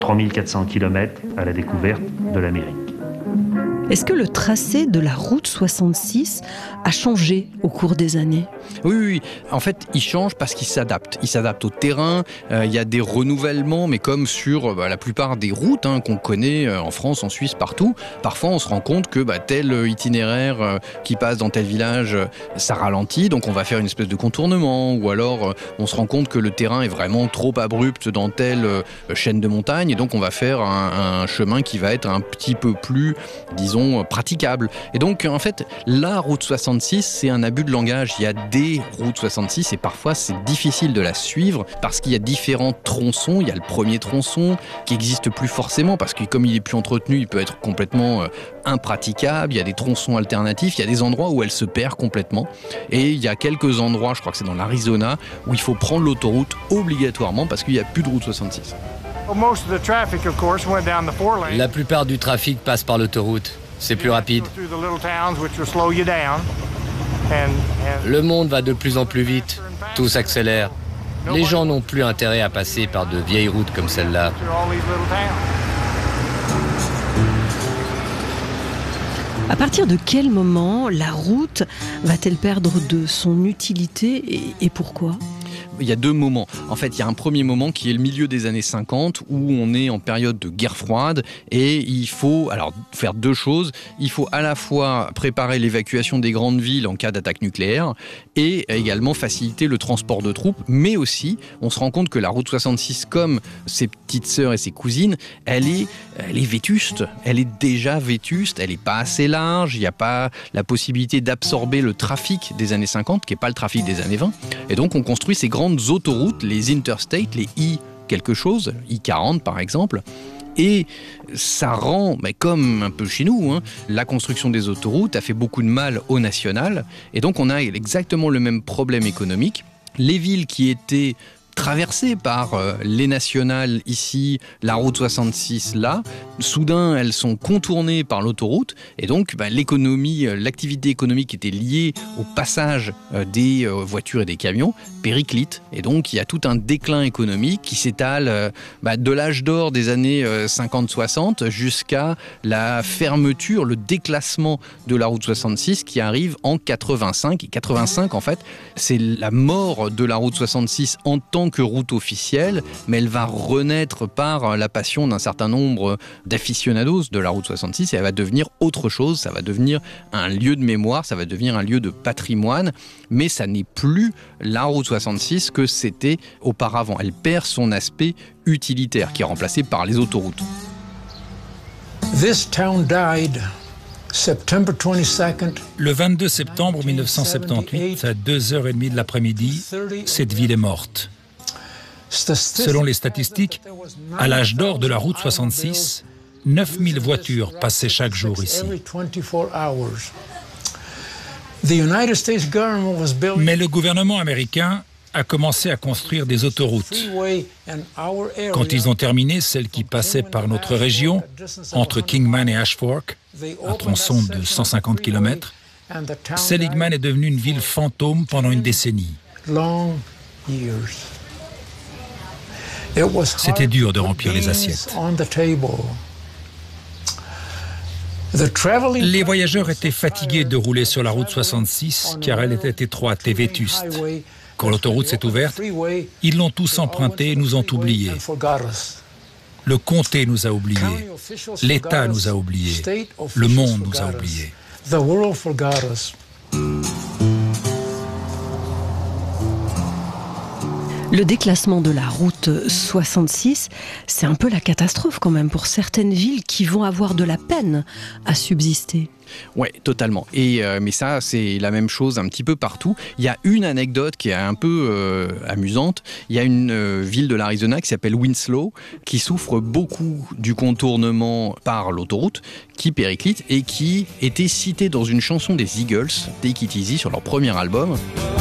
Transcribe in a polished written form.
3400 km à la découverte de l'Amérique. Est-ce que le tracé de la route 66 a changé au cours des années ? Oui. En fait, il change parce qu'il s'adapte. Il s'adapte au terrain. Il y a des renouvellements, mais comme sur la plupart des routes qu'on connaît en France, en Suisse, partout. Parfois, on se rend compte que tel itinéraire qui passe dans tel village, ça ralentit, donc on va faire une espèce de contournement. Ou alors, on se rend compte que le terrain est vraiment trop abrupt dans telle chaîne de montagne, et donc on va faire un chemin qui va être un petit peu plus, disons, praticable. Et donc, en fait, la route 66, c'est un abus de langage. Il y a des routes 66 et parfois, c'est difficile de la suivre parce qu'il y a différents tronçons. Il y a le premier tronçon qui n'existe plus forcément parce que comme il est plus entretenu, il peut être complètement impraticable. Il y a des tronçons alternatifs. Il y a des endroits où elle se perd complètement. Et il y a quelques endroits, je crois que c'est dans l'Arizona, où il faut prendre l'autoroute obligatoirement parce qu'il n'y a plus de route 66. La plupart du trafic passe par l'autoroute. C'est plus rapide. Le monde va de plus en plus vite. Tout s'accélère. Les gens n'ont plus intérêt à passer par de vieilles routes comme celle-là. À partir de quel moment la route va-t-elle perdre de son utilité et pourquoi ? Il y a deux moments. En fait, il y a un premier moment qui est le milieu des années 50 où on est en période de guerre froide et il faut faire deux choses. Il faut à la fois préparer l'évacuation des grandes villes en cas d'attaque nucléaire et également faciliter le transport de troupes. Mais aussi, on se rend compte que la route 66, comme ses petites sœurs et ses cousines, elle est vétuste. Elle est déjà vétuste. Elle n'est pas assez large. Il n'y a pas la possibilité d'absorber le trafic des années 50, qui n'est pas le trafic des années 20. Et donc, on construit ces grandes autoroutes, les interstates, les quelque chose, I-40 par exemple, et ça rend, comme un peu chez nous, la construction des autoroutes a fait beaucoup de mal au national, et donc on a exactement le même problème économique. Les villes qui étaient traversées par les nationales ici, la route 66 là, soudain elles sont contournées par l'autoroute et donc l'économie, l'activité économique qui était liée au passage des voitures et des camions périclite. Et donc il y a tout un déclin économique qui s'étale de l'âge d'or des années 50-60 jusqu'à la fermeture, le déclassement de la route 66 qui arrive en 85. Et 85 en fait, c'est la mort de la route 66 en tant que route officielle, mais elle va renaître par la passion d'un certain nombre d'aficionados de la route 66 et elle va devenir autre chose, ça va devenir un lieu de mémoire, ça va devenir un lieu de patrimoine, mais ça n'est plus la route 66 que c'était auparavant. Elle perd son aspect utilitaire qui est remplacé par les autoroutes. This town died September 22nd. Le 22 septembre 1978, à 2h30 de l'après-midi, cette ville est morte. Selon les statistiques, à l'âge d'or de la route 66, 9000 voitures passaient chaque jour ici. Mais le gouvernement américain a commencé à construire des autoroutes. Quand ils ont terminé celle qui passait par notre région, entre Kingman et Ash Fork, un tronçon de 150 km, Seligman est devenue une ville fantôme pendant une décennie. C'était dur de remplir les assiettes. Les voyageurs étaient fatigués de rouler sur la route 66 car elle était étroite et vétuste. Quand l'autoroute s'est ouverte, ils l'ont tous empruntée et nous ont oubliés. Le comté nous a oubliés. L'État nous a oubliés. Le monde nous a oubliés. Le déclassement de la route 66, c'est un peu la catastrophe quand même pour certaines villes qui vont avoir de la peine à subsister. Ouais, totalement. Mais ça, c'est la même chose un petit peu partout. Il y a une anecdote qui est un peu amusante. Il y a une ville de l'Arizona qui s'appelle Winslow, qui souffre beaucoup du contournement par l'autoroute, qui périclite et qui était citée dans une chanson des Eagles, Take It Easy, sur leur premier album.